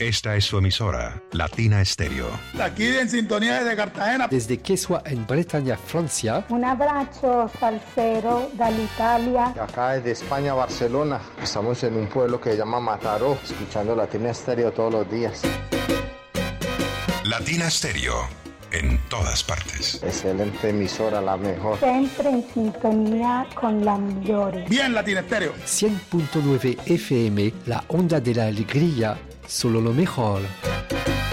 Esta es su emisora, Latina Estéreo. Aquí en sintonía desde Cartagena. Desde Quesua en Bretaña, Francia. Un abbraccio salsero dall'Italia. Acá desde España, Barcelona. Estamos en un pueblo que se llama Mataró, escuchando Latina Estéreo todos los días. Latina Estéreo, en todas partes. Excelente emisora, la mejor. Siempre en sintonía con la migliore. Bien, Latina Estéreo. 100.9 FM, la onda de la alegría, solo lo mejor.